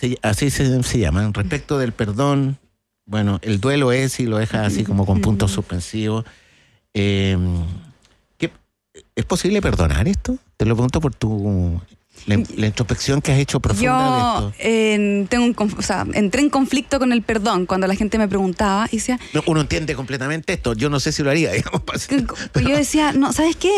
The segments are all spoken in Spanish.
Así se llaman. Respecto del perdón, bueno, el duelo es, y lo dejas así como con puntos suspensivos. ¿Es posible perdonar esto? Te lo pregunto por la introspección que has hecho profunda de esto. Entré en conflicto con el perdón cuando la gente me preguntaba y decía... No, uno entiende completamente esto. Yo no sé si lo haría, digamos. Pero yo decía, no, ¿sabes qué?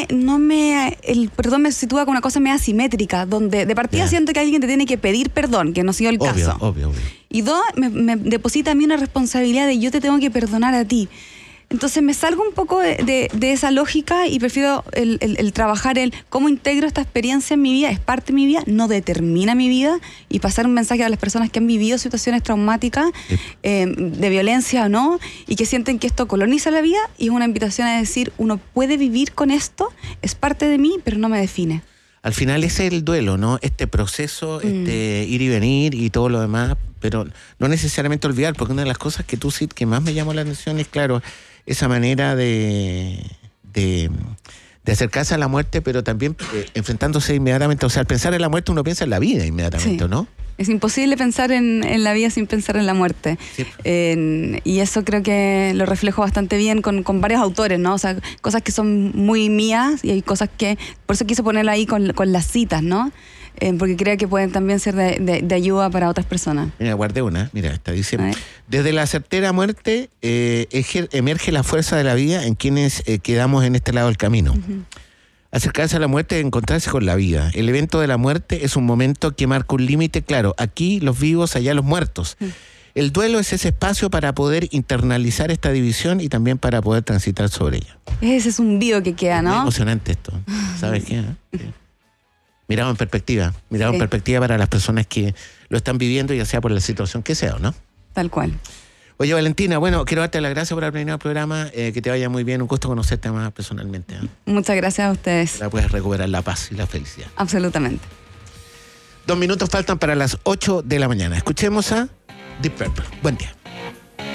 El perdón me sitúa como una cosa medio asimétrica, donde de partida siento que alguien te tiene que pedir perdón, que no ha sido el caso. Obvio. Y dos, me deposita a mí una responsabilidad de yo te tengo que perdonar a ti. Entonces me salgo un poco de esa lógica y prefiero el trabajar cómo integro esta experiencia en mi vida, es parte de mi vida, no determina mi vida, y pasar un mensaje a las personas que han vivido situaciones traumáticas, de violencia o no, y que sienten que esto coloniza la vida, y es una invitación a decir, uno puede vivir con esto, es parte de mí, pero no me define. Al final ese es el duelo, ¿no? Este proceso, ir y venir y todo lo demás, pero no necesariamente olvidar, porque una de las cosas que tú sí que más me llamó la atención es, claro, esa manera de acercarse a la muerte, pero también enfrentándose inmediatamente. O sea, al pensar en la muerte uno piensa en la vida inmediatamente, sí. ¿no? Es imposible pensar en la vida sin pensar en la muerte. Sí. Y eso creo que lo reflejo bastante bien con varios autores, ¿no? O sea, cosas que son muy mías, y hay cosas que... Por eso quise ponerlo ahí con las citas, ¿no? Porque creo que pueden también ser de ayuda para otras personas. Mira, guardé una. Mira, esta dice: desde la certera muerte emerge la fuerza de la vida en quienes quedamos en este lado del camino. Acercarse a la muerte es encontrarse con la vida. El evento de la muerte es un momento que marca un límite claro. Aquí los vivos, allá los muertos. El duelo es ese espacio para poder internalizar esta división y también para poder transitar sobre ella. Ese es un bio que queda, ¿no? Es emocionante esto. ¿Sabes qué? Mirado en perspectiva para las personas que lo están viviendo, ya sea por la situación que sea, ¿no? Tal cual. Oye, Valentina, bueno, quiero darte las gracias por haber venido al programa, que te vaya muy bien, un gusto conocerte más personalmente. Muchas gracias a ustedes. Ahora puedes recuperar la paz y la felicidad. Absolutamente. 2 minutos faltan para las 8 de la mañana. Escuchemos a Deep Purple. Buen día.